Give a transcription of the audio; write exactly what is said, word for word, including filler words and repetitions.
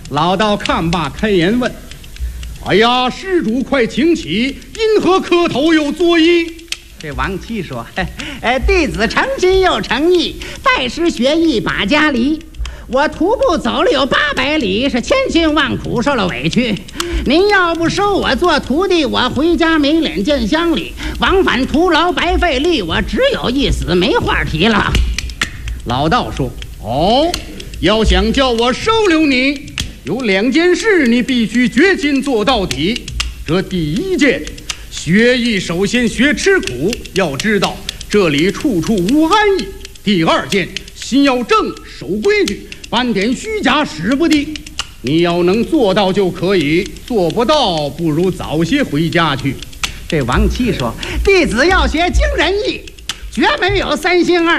老道看罢，开言问：“哎呀，施主快请起，因何磕头又作揖？” 这王七说：“哎，弟子诚心又诚意，拜师学艺把家离。我徒步走了有八百里，是千辛万苦，受了委屈。您要不收我做徒弟，我回家没脸见乡里，往返徒劳白费力，我只有一死，没话提了。” 老道说：“哦，要想叫我收留你，有两件事你必须决心做到底。这第一件，学艺首先学吃苦，要知道这里处处无安逸。第二件，心要正，守规矩，半点虚假使不得。你要能做到就可以，做不到不如早些回家去。” 这王七说：“弟子要学惊人艺，绝没有三心二